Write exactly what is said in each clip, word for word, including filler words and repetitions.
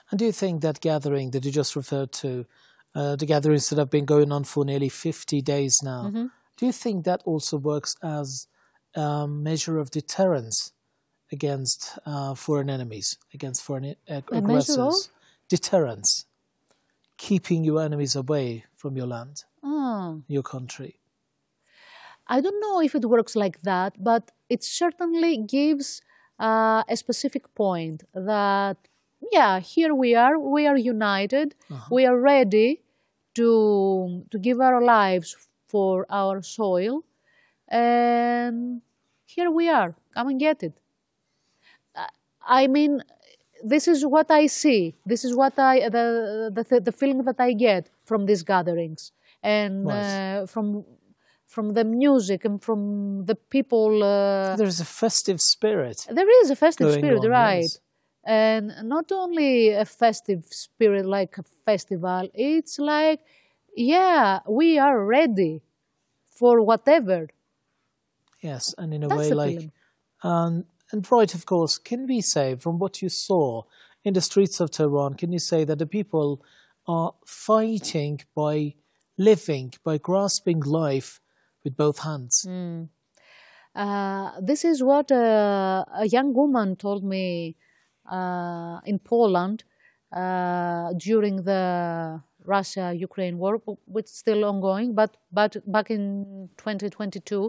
And do you think that gathering that you just referred to, uh, the gatherings that have been going on for nearly fifty days now, Mm-hmm. do you think that also works as a measure of deterrence against uh, foreign enemies, against foreign ag- A measure of? aggressors? Deterrence, keeping your enemies away from your land, Ah. your country. I don't know if it works like that, but it certainly gives uh, a specific point that, yeah, here we are, we are united, Uh-huh. we are ready to, to give our lives for our soil, and here we are, come and get it. Uh, I mean, this is what I see. This is what I the the, the feeling that I get from these gatherings and Right. uh, from from the music and from the people. Uh, There's a festive spirit there is a festive going spirit, on, right? yes. And not only a festive spirit like a festival. It's like, yeah, we are ready for whatever. Yes, and in a That's way, the like, feeling. um, and right, of course, can we say from what you saw in the streets of Tehran, can you say that the people are fighting by living, by grasping life with both hands? Mm. Uh, this is what uh, a young woman told me uh, in Poland uh, during the Russia-Ukraine war, which is still ongoing, but, but back in twenty twenty-two,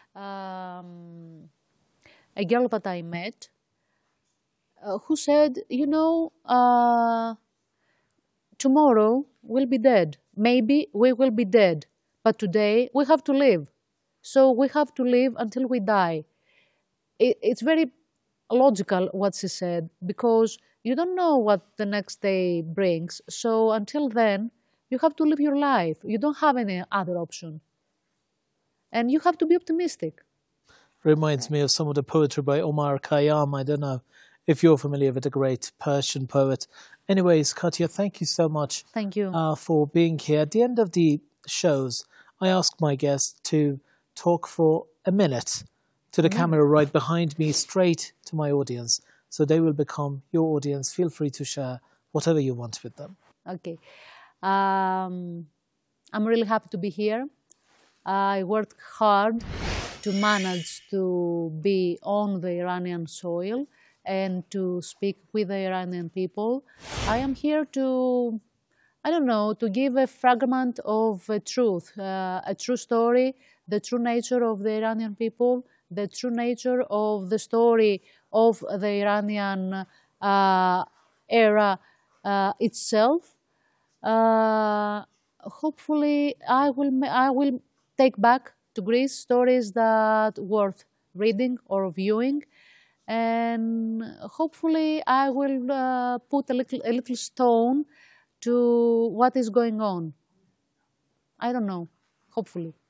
um, a girl that I met uh, who said, you know, uh, tomorrow we'll be dead. Maybe we will be dead, but today we have to live. So we have to live until we die. It, it's very logical what she said, because you don't know what the next day brings. So until then, you have to live your life. You don't have any other option. And you have to be optimistic. Reminds me of some of the poetry by Omar Khayyam. I don't know if you're familiar with the great Persian poet. Anyways, Katya, thank you so much Thank you. uh, for being here. At the end of the shows, I ask my guests to talk for a minute to the camera right behind me, straight to my audience. So they will become your audience. Feel free to share whatever you want with them. Okay. Um, I'm really happy to be here. I worked hard to manage to be on the Iranian soil and to speak with the Iranian people. I am here to, I don't know, to give a fragment of a truth, uh, a true story, the true nature of the Iranian people, the true nature of the story of the Iranian uh, era uh, itself. Uh, hopefully, I will, I will take back to Greece stories that worth reading or viewing. And hopefully I will uh, put a little, a little stone to what is going on. I don't know, hopefully.